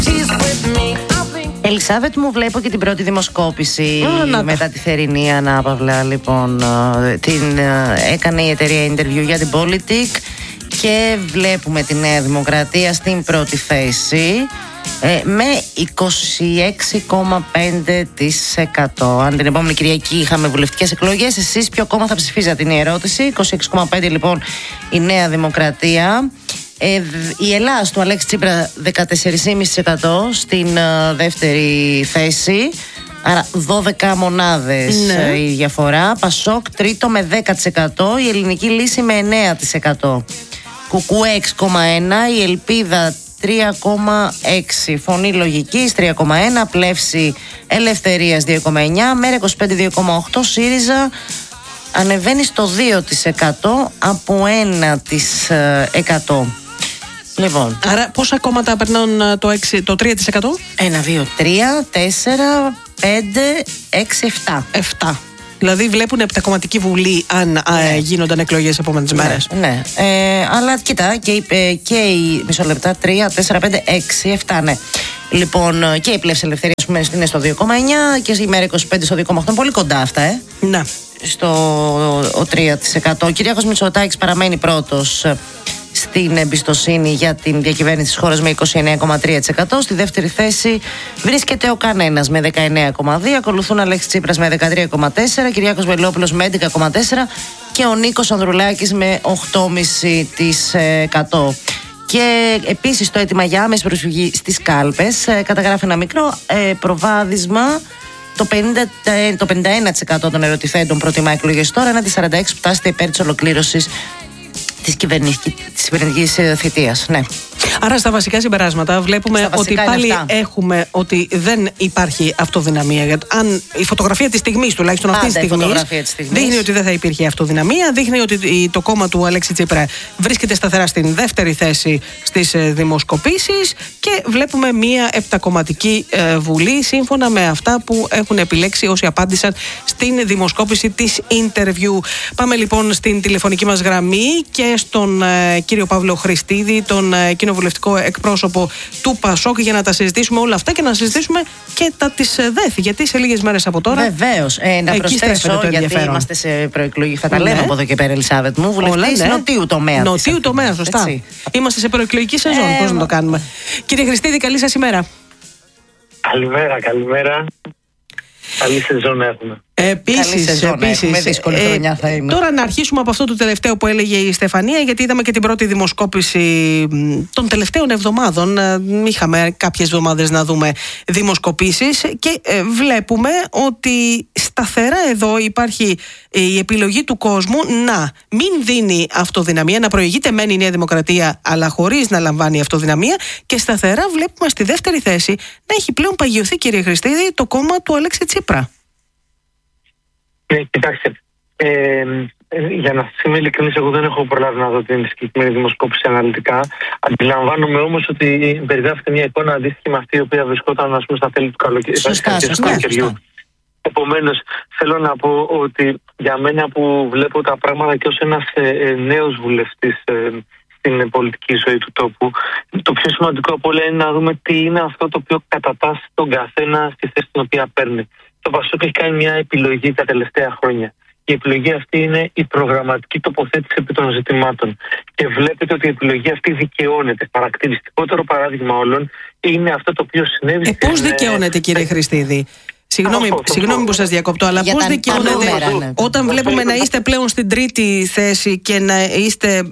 Ελισάβετ, μου βλέπω και την πρώτη δημοσκόπηση μετά τη θερινή ανάπαυλα. Λοιπόν, την έκανε η εταιρεία Interview για την Politic και βλέπουμε τη Νέα Δημοκρατία στην πρώτη θέση με 26,5%. Αν την επόμενη Κυριακή είχαμε βουλευτικές εκλογές, εσείς ποιο κόμμα θα ψηφίζατε, είναι η ερώτηση. 26,5% λοιπόν η Νέα Δημοκρατία. Η Ελλάς του Αλέξη Τσίπρα 14,5% στην δεύτερη θέση. Άρα 12 μονάδες η διαφορά. Πασόκ τρίτο με 10%. Η Ελληνική Λύση με 9%. Κουκουέ 6,1%. Η Ελπίδα 3,6%. Φωνή Λογικής 3,1%. Πλεύση Ελευθερίας 2,9%. Μέρα 25 2,8%. ΣΥΡΙΖΑ ανεβαίνει στο 2% από 1%. Λοιπόν. Άρα πόσα κόμματα περνάνε το 3%? 1, 2, 3, 4, 5, 6, 7. Δηλαδή βλέπουν επτακομματική βουλή αν γίνονταν εκλογές επόμενες μέρες. Ναι. Αλλά κοίτα, και η μισό λεπτά, 3, 4, 5, 6, 7, ναι. Λοιπόν, και η Πλεύση Ελευθερίας που είναι στο 2,9 και η Μέρα 25 στο 2,8. Πολύ κοντά αυτά, Ναι. Στο 3%. Ο Κυριάκος Μητσοτάκης παραμένει πρώτος στην εμπιστοσύνη για την διακυβέρνηση της χώρας με 29,3%. Στη δεύτερη θέση βρίσκεται ο Κανένας με 19,2%. Ακολουθούν Αλέξης Τσίπρας με 13,4%, Κυριάκος Βελόπουλος με 11,4% και ο Νίκος Ανδρουλάκης με 8,5%. Και επίσης το αίτημα για άμεση προσφυγή στις κάλπες καταγράφει ένα μικρό προβάδισμα. Το 51% των ερωτηθέντων προτιμά εκλογές τώρα, έναντι 46% που τάσσεται υπέρ της ολοκλήρωσης της κυβερνητικής θητείας. Ναι. Άρα στα βασικά συμπεράσματα βλέπουμε ότι πάλι έχουμε ότι δεν υπάρχει αυτοδυναμία. Γιατί αν η φωτογραφία της στιγμής, τουλάχιστον αυτή τη στιγμή, δείχνει ότι δεν θα υπήρχε αυτοδυναμία, δείχνει ότι το κόμμα του Αλέξη Τσίπρα βρίσκεται σταθερά στην δεύτερη θέση στις δημοσκοπήσεις και βλέπουμε μια επτακομματική βουλή σύμφωνα με αυτά που έχουν επιλέξει όσοι απάντησαν στην δημοσκόπηση της Interview. Πάμε λοιπόν στην τηλεφωνική μας γραμμή και στον κύριο Παύλο Χριστίδη, τον κοινοβουλευτικό εκπρόσωπο του Πασόκ, για να τα συζητήσουμε όλα αυτά και να συζητήσουμε και τα της ΔΕΘ. Γιατί σε λίγες μέρες από τώρα. Βεβαίως. Να προσθέσω, γιατί είμαστε σε προεκλογή. Θα τα λέμε από εδώ και πέρα, Ελισάβετ μου. Βουλευτής νοτίου τομέα. Νοτίου τομέα, σωστά. Έτσι. Είμαστε σε προεκλογική σεζόν. Πώς να το κάνουμε. Κύριε Χριστίδη, καλή σας ημέρα. Καλημέρα. Καλή σεζόν έχουμε. Επίσης, δύσκολη χρονιά θα είναι. Τώρα να αρχίσουμε από αυτό το τελευταίο που έλεγε η Στεφανία, γιατί είδαμε και την πρώτη δημοσκόπηση των τελευταίων εβδομάδων. Είχαμε κάποιες εβδομάδες να δούμε δημοσκοπήσεις και βλέπουμε ότι σταθερά εδώ υπάρχει η επιλογή του κόσμου να μην δίνει αυτοδυναμία, να προηγείται μεν η Νέα Δημοκρατία αλλά χωρίς να λαμβάνει αυτοδυναμία, και σταθερά βλέπουμε στη δεύτερη θέση να έχει πλέον παγιωθεί, κύριε Χριστίδη, το κόμμα του Αλέξη Τσίπρα. Κοιτάξτε, για να είμαι ειλικρινής, εγώ δεν έχω προλάβει να δω την συγκεκριμένη δημοσκόπηση αναλυτικά. Αντιλαμβάνομαι όμως ότι περιγράφεται μια εικόνα αντίστοιχη με αυτή η οποία βρισκόταν, ας πούμε, στα τέλη του καλοκαιριού. Επομένως, θέλω να πω ότι για μένα που βλέπω τα πράγματα και ως ένας νέος βουλευτής στην πολιτική ζωή του τόπου, το πιο σημαντικό από όλα είναι να δούμε τι είναι αυτό το οποίο κατατάσσει τον καθένα στη θέση την οποία παίρνει. Το Πασόκ έχει κάνει μια επιλογή τα τελευταία χρόνια. Η επιλογή αυτή είναι η προγραμματική τοποθέτηση επί των ζητημάτων. Και βλέπετε ότι η επιλογή αυτή δικαιώνεται. Χαρακτηριστικότερο παράδειγμα όλων είναι αυτό το οποίο συνέβη. Πώς δικαιώνεται, κύριε Χριστίδη? Συγγνώμη που σας διακόπτω, αλλά πώς δικαιώνεται όταν βλέπουμε να είστε πλέον στην τρίτη θέση και να είστε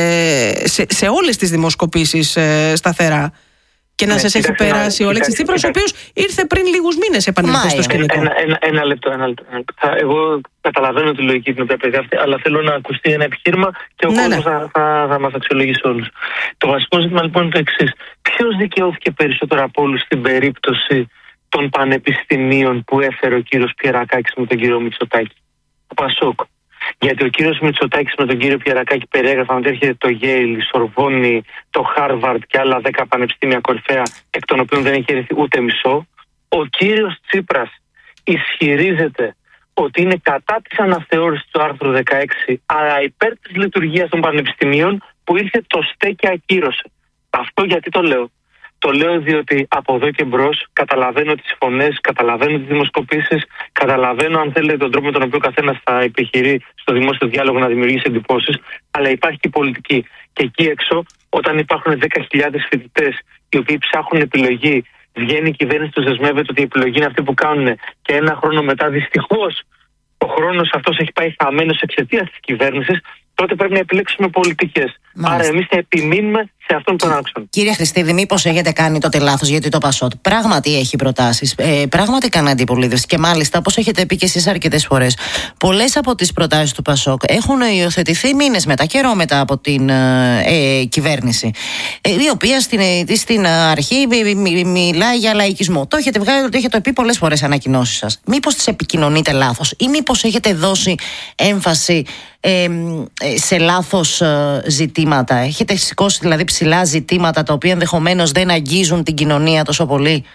σε όλες τις δημοσκοπήσεις σταθερά? Και να σας έχει περάσει ο Αλέξης Τσίπρας, ο οποίος ήρθε πριν λίγους μήνες επανήλθε στο σκηνικό. Ένα λεπτό. Εγώ καταλαβαίνω τη λογική την οποία περιγράφεται, αλλά θέλω να ακουστεί ένα επιχείρημα και ο κόσμος θα μας αξιολογήσει όλους. Το βασικό ζήτημα λοιπόν είναι το εξής. Ποιος δικαιώθηκε περισσότερο από όλους στην περίπτωση των πανεπιστημίων που έφερε ο κύριος Πιερακάκης με τον κύριο Μητσοτάκη? Ο Πασόκ. Γιατί ο κύριος Μητσοτάκης με τον κύριο Πιερακάκη περιέγραφαν ότι έρχεται το Yale, η Σορβόνη, το Χάρβαρντ και άλλα 10 πανεπιστήμια κορυφαία, εκ των οποίων δεν έχει έρθει ούτε μισό. Ο κύριος Τσίπρας ισχυρίζεται ότι είναι κατά της αναθεώρησης του άρθρου 16, αλλά υπέρ της λειτουργίας των πανεπιστημίων, που ήρθε το ΣΤΕ και ακύρωσε. Αυτό γιατί το λέω? Το λέω διότι από εδώ και μπρος καταλαβαίνω τις φωνές, καταλαβαίνω τις δημοσκοπήσεις, καταλαβαίνω αν θέλετε τον τρόπο με τον οποίο ο καθένας θα επιχειρεί στο δημόσιο διάλογο να δημιουργήσει εντυπώσεις, αλλά υπάρχει και η πολιτική. Και εκεί έξω, όταν υπάρχουν 10.000 φοιτητές οι οποίοι ψάχνουν επιλογή, βγαίνει η κυβέρνηση, τους δεσμεύεται ότι η επιλογή είναι αυτή που κάνουν, και ένα χρόνο μετά δυστυχώς ο χρόνος αυτός έχει πάει χαμένος εξαιτίας της κυβέρνησης, τότε πρέπει να επιλέξουμε πολιτικές. Άρα εμείς θα επιμείνουμε σε αυτόν τον άξονα. Κύριε Χριστίδη, μήπως έχετε κάνει τότε λάθος, γιατί το ΠΑΣΟΚ πράγματι έχει προτάσεις, πράγματι κάνει αντιπολίτευση, και μάλιστα, όπως έχετε πει και εσείς αρκετές φορές, πολλές από τις προτάσεις του ΠΑΣΟΚ έχουν υιοθετηθεί μήνες μετά, καιρό μετά από την κυβέρνηση, η οποία στην αρχή μιλάει για λαϊκισμό. Το έχετε βγάλει, το έχετε πει πολλές φορές ανακοινώσεις σας. Μήπως τις επικοινωνείτε λάθος, ή μήπως έχετε δώσει έμφαση σε λάθος ζητήματα? Έχετε σηκώσει δηλαδή ψηλά ζητήματα τα οποία ενδεχομένως δεν αγγίζουν την κοινωνία τόσο πολύ?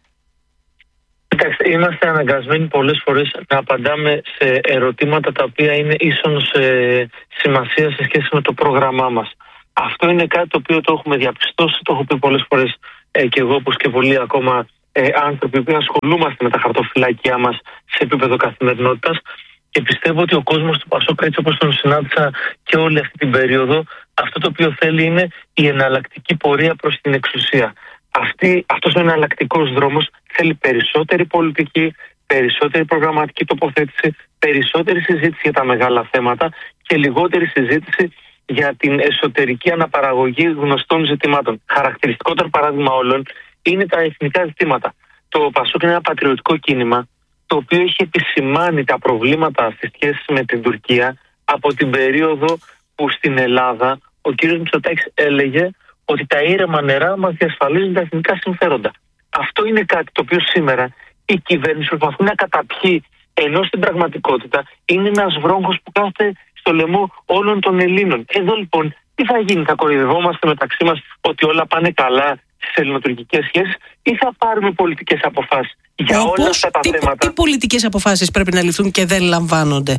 Κοιτάξτε, είμαστε αναγκασμένοι πολλές φορές να απαντάμε σε ερωτήματα τα οποία είναι ίσονος σημασία σε σχέση με το πρόγραμμά μας. Αυτό είναι κάτι το οποίο το έχουμε διαπιστώσει, το έχω πει πολλές φορές και εγώ, όπως και πολλοί ακόμα άνθρωποι που ασχολούμαστε με τα χαρτοφυλάκια μας σε επίπεδο καθημερινότητας. Και πιστεύω ότι ο κόσμος του ΠΑΣΟΚ, έτσι όπως τον συνάντησα και όλη αυτή την περίοδο, αυτό το οποίο θέλει είναι η εναλλακτική πορεία προς την εξουσία. Αυτός ο εναλλακτικός δρόμος θέλει περισσότερη πολιτική, περισσότερη προγραμματική τοποθέτηση, περισσότερη συζήτηση για τα μεγάλα θέματα και λιγότερη συζήτηση για την εσωτερική αναπαραγωγή γνωστών ζητημάτων. Χαρακτηριστικότερο παράδειγμα όλων είναι τα εθνικά ζητήματα. Το ΠΑΣΟΚ είναι ένα πατριωτικό κίνημα, το οποίο έχει επισημάνει τα προβλήματα στις σχέσεις με την Τουρκία από την περίοδο που στην Ελλάδα ο κ. Μητσοτάκης έλεγε ότι τα ήρεμα νερά μας διασφαλίζουν τα εθνικά συμφέροντα. Αυτό είναι κάτι το οποίο σήμερα η κυβέρνηση προσπαθεί να καταπιεί, ενώ στην πραγματικότητα είναι ένας βρόχος που κάθεται στο λαιμό όλων των Ελλήνων. Εδώ λοιπόν τι θα γίνει, θα κοροϊδευόμαστε μεταξύ μας ότι όλα πάνε καλά στις ελληνοτουρκικές σχέσεις, ή θα πάρουμε πολιτικές αποφάσεις για όλα αυτά τα θέματα? Τι πολιτικές αποφάσεις πρέπει να ληφθούν και δεν λαμβάνονται?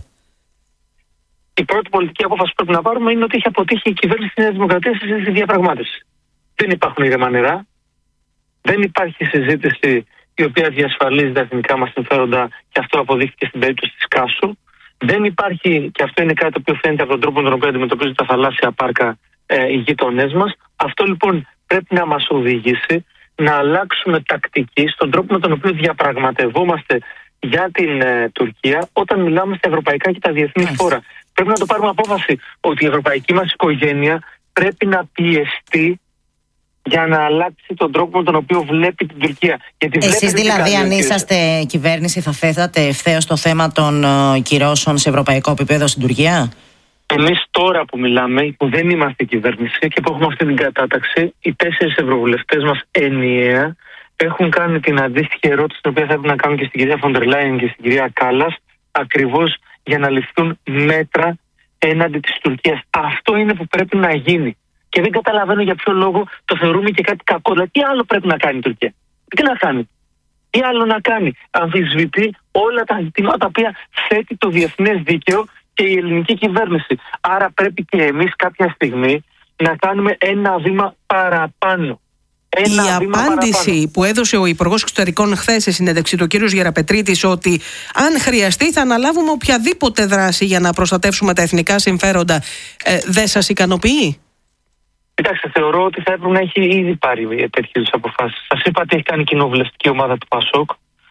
Η πρώτη πολιτική απόφαση που πρέπει να πάρουμε είναι ότι έχει αποτύχει η κυβέρνηση της Νέας Δημοκρατίας στη διαπραγμάτευση. Δεν υπάρχουν ήρεμα νερά, δεν υπάρχει συζήτηση η οποία διασφαλίζει τα εθνικά μας συμφέροντα, και αυτό αποδείχθηκε στην περίπτωση της Κάσου. Δεν υπάρχει, και αυτό είναι κάτι το οποίο φαίνεται από τον τρόπο με τον οποίο αντιμετωπίζουν τα θαλάσσια πάρκα οι γείτονές μας. Αυτό λοιπόν πρέπει να μας οδηγήσει να αλλάξουμε τακτική στον τρόπο με τον οποίο διαπραγματευόμαστε για την Τουρκία όταν μιλάμε στα ευρωπαϊκά και τα διεθνή φόρα. Πρέπει να το πάρουμε απόφαση ότι η ευρωπαϊκή μας οικογένεια πρέπει να πιεστεί για να αλλάξει τον τρόπο με τον οποίο βλέπει την Τουρκία. Εσείς δηλαδή, αν είσαστε κυβέρνηση, θα θέτατε ευθέως το θέμα των κυρώσεων σε ευρωπαϊκό επίπεδο στην Τουρκία? Εμείς τώρα που μιλάμε, που δεν είμαστε κυβέρνηση και που έχουμε αυτή την κατάταξη, οι 4 ευρωβουλευτές μας ενιαία έχουν κάνει την αντίστοιχη ερώτηση, την οποία θα έπρεπε να κάνουν και στην κυρία Φοντερ Λάιεν και στην κυρία Κάλλας, ακριβώς για να ληφθούν μέτρα έναντι της Τουρκίας. Αυτό είναι που πρέπει να γίνει. Και δεν καταλαβαίνω για ποιο λόγο το θεωρούμε και κάτι κακό. Δηλαδή, τι άλλο πρέπει να κάνει η Τουρκία? Τι να κάνει? Τι άλλο να κάνει? Αμφισβητεί όλα τα ζητήματα τα οποία θέτει το διεθνές δίκαιο και η ελληνική κυβέρνηση. Άρα πρέπει και εμείς κάποια στιγμή να κάνουμε ένα βήμα παραπάνω. Η απάντηση που έδωσε ο Υπουργός Εξωτερικών χθες σε συνέντευξη, του κ. Γεραπετρίτης, ότι αν χρειαστεί θα αναλάβουμε οποιαδήποτε δράση για να προστατεύσουμε τα εθνικά συμφέροντα, δεν σας ικανοποιεί? Κοιτάξτε, θεωρώ ότι θα έπρεπε να έχει ήδη πάρει τέτοιες αποφάσεις. Σας είπα ότι έχει κάνει η κοινοβουλευτική ομάδα του ΠΑΣΟΚ,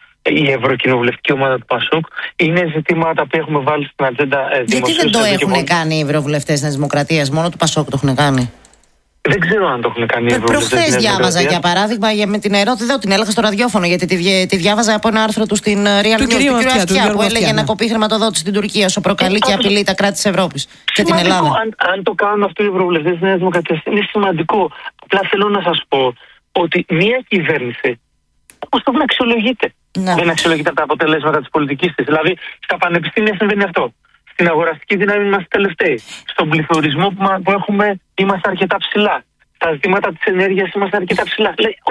η ευρωκοινοβουλευτική ομάδα του ΠΑΣΟΚ. Είναι ζητήματα που έχουμε βάλει στην ατζέντα δημοσίως. Γιατί δεν το έχουν κάνει οι ευρωβουλευτές της Δημοκρατίας, μόνο του ΠΑΣΟΚ το έχουν κάνει? Δεν ξέρω αν το έχουν κάνει οι ευρωβουλευτές. Προχθές διάβαζα για παράδειγμα με την ερώτηση, δεν την έλεγα στο ραδιόφωνο, γιατί τη διάβαζα από ένα άρθρο του στην Real News, του κ. Αυτιά, που έλεγε να κοπεί χρηματοδότηση στην Τουρκία, όσο προκαλεί και απειλεί τα κράτη της Ευρώπης και την Ελλάδα. Αν το κάνουν αυτό οι ευρωβουλευτές της Νέας Δημοκρατίας, είναι σημαντικό. Απλά θέλω να σας πω ότι μια κυβέρνηση, όπως το αξιολογείται, δεν αξιολογείται από τα αποτελέσματα της πολιτικής της. Δηλαδή, στα πανεπιστήμια συμβαίνει αυτό. Στην αγοραστική δύναμη είμαστε τελευταίοι. Στον πληθωρισμό που έχουμε είμαστε αρκετά ψηλά. Στα ζητήματα της ενέργειας είμαστε αρκετά ψηλά.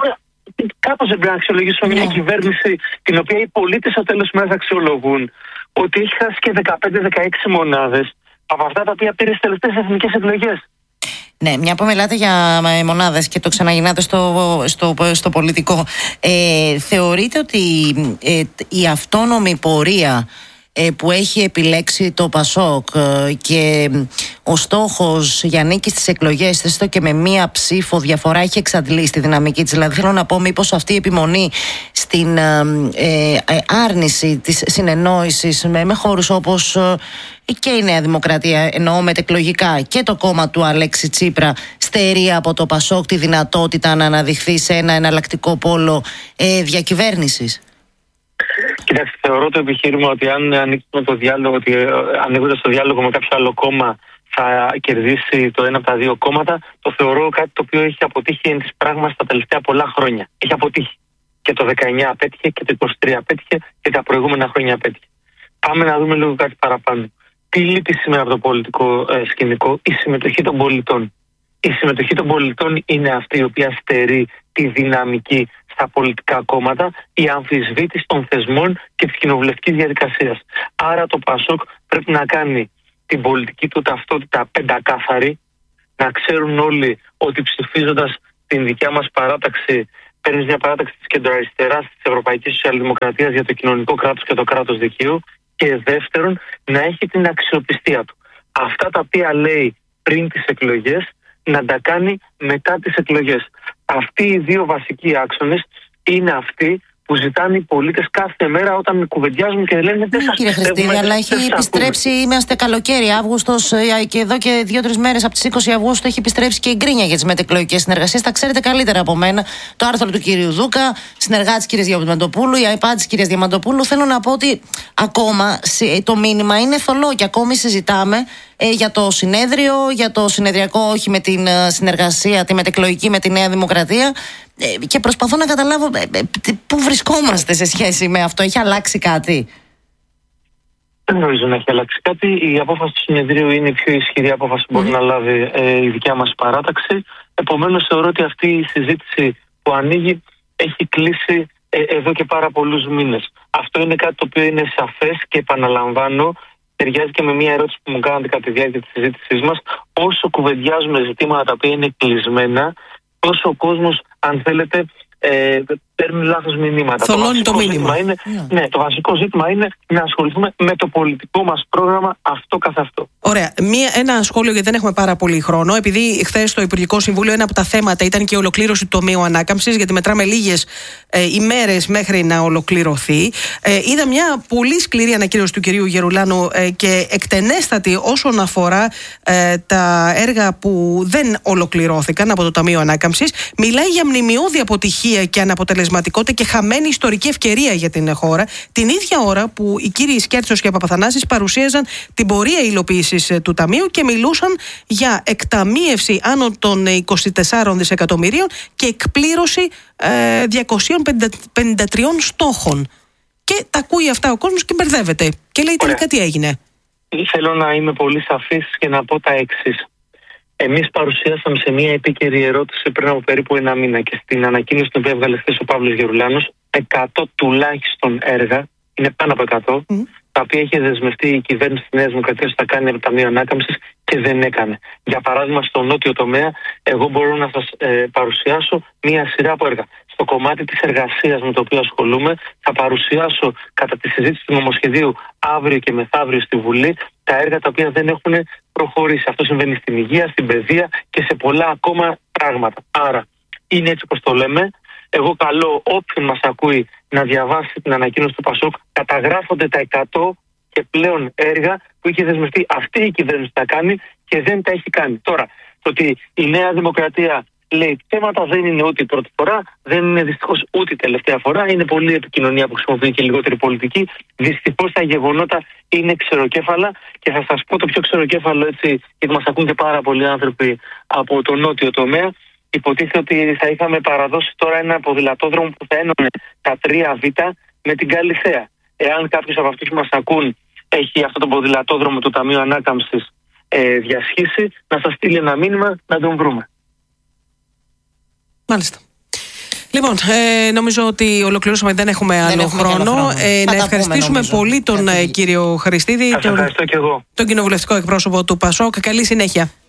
Κάπως δεν πρέπει να αξιολογήσουμε μια κυβέρνηση την οποία οι πολίτες στο τέλος μέρας αξιολογούν ότι έχει χάσει και 15-16 μονάδες από αυτά τα οποία πήρε στις τελευταίες εθνικές εκλογές. Ναι, μια που μιλάτε για μονάδες και το ξαναγυρνάτε στο πολιτικό, θεωρείτε ότι η αυτόνομη πορεία που έχει επιλέξει το ΠΑΣΟΚ και ο στόχος για νίκη στις εκλογές, έστω και με μία ψήφο διαφορά, έχει εξαντλήσει τη δυναμική της? Δηλαδή θέλω να πω, μήπως αυτή η επιμονή στην άρνηση της συνεννόησης με χώρους όπως και η Νέα Δημοκρατία, εννοώ μετεκλογικά, και το κόμμα του Αλέξη Τσίπρα, στερεί από το ΠΑΣΟΚ τη δυνατότητα να αναδειχθεί σε ένα εναλλακτικό πόλο διακυβέρνησης? Κοιτάξτε, θεωρώ το επιχείρημα ότι αν ανοίξουμε το διάλογο, ότι ανοίγοντας το διάλογο με κάποιο άλλο κόμμα θα κερδίσει το ένα από τα δύο κόμματα, το θεωρώ κάτι το οποίο έχει αποτύχει εν της πράγματος τα τελευταία πολλά χρόνια. Έχει αποτύχει. Και το 19 απέτυχε και το 23 απέτυχε και τα προηγούμενα χρόνια απέτυχε. Πάμε να δούμε λίγο κάτι παραπάνω. Τι λείπει σήμερα από το πολιτικό σκηνικό? Η συμμετοχή των πολιτών. Η συμμετοχή των πολιτών είναι αυτή η οποία στερεί τη δυναμική στα πολιτικά κόμματα, η αμφισβήτηση των θεσμών και της κοινοβουλευτικής διαδικασίας. Άρα το ΠΑΣΟΚ πρέπει να κάνει την πολιτική του ταυτότητα πεντακάθαρη, να ξέρουν όλοι ότι ψηφίζοντας την δικιά μας παράταξη, παίρνεις μια παράταξη της κεντροαριστεράς, της Ευρωπαϊκής Σοσιαλδημοκρατίας για το κοινωνικό κράτος και το κράτος δικαίου, και δεύτερον να έχει την αξιοπιστία του. Αυτά τα οποία λέει πριν τις εκλογές να τα κάνει μετά τις εκλογές. Αυτοί οι δύο βασικοί άξονες είναι αυτοί που ζητάνε οι πολίτες κάθε μέρα όταν κουβεντιάζουν και λένε δεν σας πιστεύουμε. Κύριε Χριστίδη, αλλά έχει επιστρέψει, είμαστε καλοκαίρι, Αύγουστος, και εδώ και 2-3 μέρες από τις 20 Αυγούστου έχει επιστρέψει και η γκρίνια για τις μετεκλογικές συνεργασίες. Τα ξέρετε καλύτερα από μένα. Το άρθρο του κυρίου Δούκα, συνεργάτης κυρίας Διαμαντοπούλου, η ΑΕΠΑ της κυρίας Διαμαντοπούλου. Θέλω να πω ότι ακόμα το μήνυμα είναι θολό και ακόμη συζητάμε για το συνέδριο, για το συνεδριακό, όχι με την συνεργασία, τη μετεκλογική με τη Νέα Δημοκρατία. Και προσπαθώ να καταλάβω πού βρισκόμαστε σε σχέση με αυτό. Έχει αλλάξει κάτι? Δεν νομίζω να έχει αλλάξει κάτι. Η απόφαση του συνεδρίου είναι η πιο ισχυρή απόφαση που μπορεί να λάβει η δικιά μας παράταξη. Επομένως θεωρώ ότι αυτή η συζήτηση που ανοίγει έχει κλείσει εδώ και πάρα πολλούς μήνες. Αυτό είναι κάτι το οποίο είναι σαφές και επαναλαμβάνω, ταιριάζει και με μια ερώτηση που μου κάνατε κατά τη διάρκεια της συζήτησής μας. Όσο κουβεντιάζουμε ζητήματα τα οποία είναι κλεισμένα, τόσο ο κόσμος, αν θέλετε, παίρνει λάθος μηνύματα. Θολώνει το μήνυμα. Ναι, το βασικό ζήτημα είναι να ασχοληθούμε με το πολιτικό μας πρόγραμμα αυτό καθ' αυτό. Ωραία. Ένα σχόλιο, γιατί δεν έχουμε πάρα πολύ χρόνο. Επειδή χθες στο Υπουργικό Συμβούλιο ένα από τα θέματα ήταν και η ολοκλήρωση του τομείου ανάκαμψης, γιατί μετράμε λίγες ημέρες μέχρι να ολοκληρωθεί. Είδα μια πολύ σκληρή ανακοίνωση του κυρίου Γερουλάνου και εκτενέστατη όσον αφορά τα έργα που δεν ολοκληρώθηκαν από το Ταμείο Ανάκαμψης. Μιλάει για μνημειώδη αποτυχία και αναποτελεσματικότητα και χαμένη ιστορική ευκαιρία για την χώρα, την ίδια ώρα που οι κύριοι Σκέρτσος και Παπαθανάσης παρουσίαζαν την πορεία υλοποίησης του Ταμείου και μιλούσαν για εκταμείευση άνω των 24 δισεκατομμυρίων και εκπλήρωση 253 στόχων. Και τα ακούει αυτά ο κόσμος και μπερδεύεται και λέει τελικά τι έγινε. Θέλω να είμαι πολύ σαφής και να πω τα εξής. Εμείς παρουσιάσαμε σε μια επίκαιρη ερώτηση πριν από περίπου ένα μήνα και στην ανακοίνωση την οποία έβγαλε χθες ο Παύλος Γερουλάνος 100 τουλάχιστον έργα, είναι πάνω από 100, τα οποία είχε δεσμευτεί η κυβέρνηση της Νέας Δημοκρατίας ότι θα κάνει από το Ταμείο Ανάκαμψης και δεν έκανε. Για παράδειγμα, στο νότιο τομέα, εγώ μπορώ να σας παρουσιάσω μια σειρά από έργα. Στο κομμάτι της εργασίας με το οποίο ασχολούμαι, θα παρουσιάσω κατά τη συζήτηση του νομοσχεδίου αύριο και μεθαύριο στη Βουλή τα έργα τα οποία δεν έχουν προχωρήσει. Αυτό συμβαίνει στην υγεία, στην παιδεία και σε πολλά ακόμα πράγματα. Άρα, είναι έτσι όπως το λέμε. Εγώ καλώ όποιον μας ακούει να διαβάσει την ανακοίνωση του ΠΑΣΟΚ. Καταγράφονται τα 100 και πλέον έργα που είχε δεσμευτεί αυτή η κυβέρνηση να κάνει και δεν τα έχει κάνει. Τώρα, το ότι η Νέα Δημοκρατία λέει θέματα δεν είναι ούτε η πρώτη φορά, δεν είναι δυστυχώς ούτε η τελευταία φορά. Είναι πολλή επικοινωνία που χρησιμοποιεί και λιγότερη πολιτική. Δυστυχώς τα γεγονότα είναι ξεροκέφαλα και θα σας πω το πιο ξεροκέφαλο, έτσι, γιατί μας ακούν και πάρα πολλοί άνθρωποι από το νότιο τομέα. Υποτίθεται ότι θα είχαμε παραδώσει τώρα ένα ποδηλατόδρομο που θα ένωνε τα 3Β με την Καλυθέα. Εάν κάποιος από αυτούς που μας ακούν έχει αυτό το ποδηλατόδρομο του Ταμείου Ανάκαμψης διασχίσει, να σας στείλει ένα μήνυμα να τον βρούμε. Μάλιστα. Λοιπόν, νομίζω ότι ολοκληρώσαμε, δεν έχουμε άλλο χρόνο. Να ευχαριστήσουμε πολύ τον κύριο Χριστίδη, ευχαριστώ και εγώ. Τον κοινοβουλευτικό εκπρόσωπο του ΠΑΣΟΚ. Καλή συνέχεια.